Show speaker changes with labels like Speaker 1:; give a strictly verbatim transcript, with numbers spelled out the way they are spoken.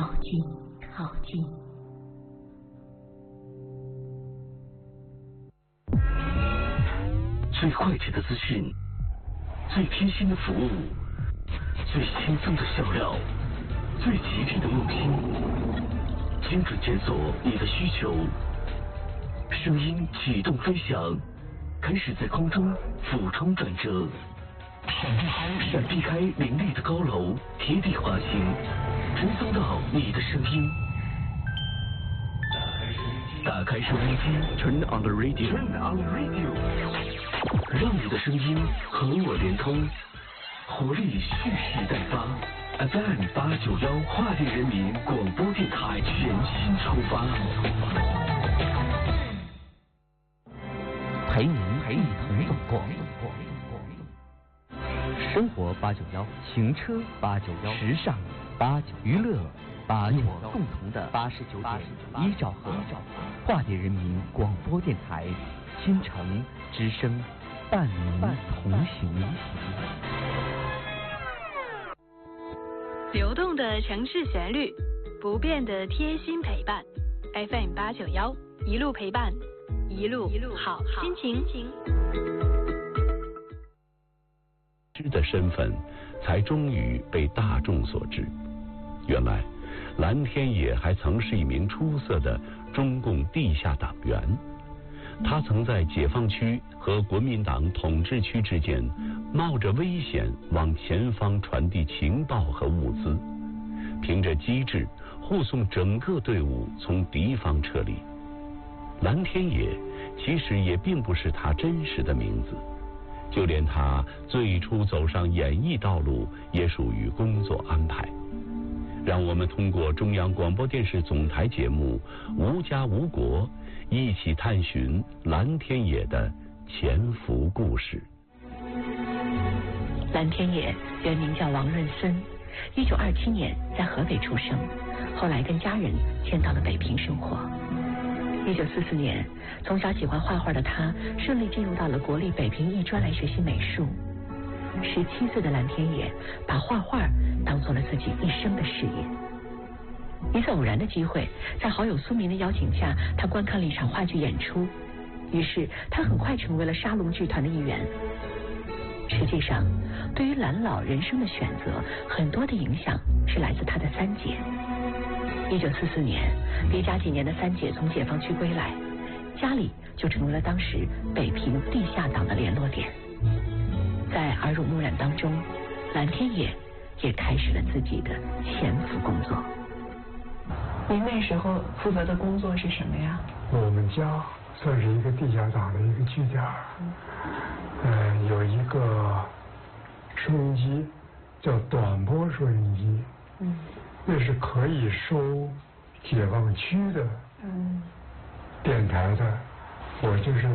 Speaker 1: 靠近，靠近。
Speaker 2: 最快捷的资讯，最贴心的服务，最轻松的笑料，最极致的用心，精准检索你的需求，声音启动飞翔，开始在空中俯冲转折，闪避开闪避开林立的高楼，贴地滑行，传送到你的声音。打开收音机 ，Turn on the radio，Turn on the radio， 让你的声音和我连通，活力蓄势待发。F M 八九幺跨界人民广播电台全新出发，
Speaker 3: 陪您一同走过。生活八九幺，行车八九幺，时尚八九，娱乐八九幺，共同的八十九点一兆赫，跨界人民广播电台，新城之声，伴您同行。
Speaker 4: 流动的城市旋律，不变的贴心陪伴。F M 八九幺，一路陪伴，一路一路好心情。
Speaker 5: 知的身份才终于被大众所知。原来蓝天野还曾是一名出色的中共地下党员，他曾在解放区和国民党统治区之间冒着危险往前方传递情报和物资，凭着机智护送整个队伍从敌方撤离。蓝天野其实也并不是他真实的名字，就连他最初走上演艺道路也属于工作安排。让我们通过中央广播电视总台节目《无家无国》一起探寻蓝天野的潜伏故事。
Speaker 1: 蓝天野原名叫王润森，一九二七年在河北出生，后来跟家人迁到了北平生活。一九四四年，从小喜欢画画的他顺利进入到了国立北平艺专来学习美术。十七岁的蓝天野把画画当做了自己一生的事业。一次偶然的机会，在好友苏明的邀请下，他观看了一场话剧演出，于是他很快成为了沙龙剧团的一员。实际上，对于蓝老人生的选择，很多的影响是来自他的三姐。一九四四年，离家几年的三姐从解放区归来，家里就成为了当时北平地下党的联络点。在耳濡目染当中，蓝天野也开始了自己的潜伏工作。您那时候负责的工作是什么呀？
Speaker 6: 我们家算是一个地下党的一个据点，嗯、呃，有一个收音机叫短波收音机，嗯，那是可以收解放区的嗯电台的，我就是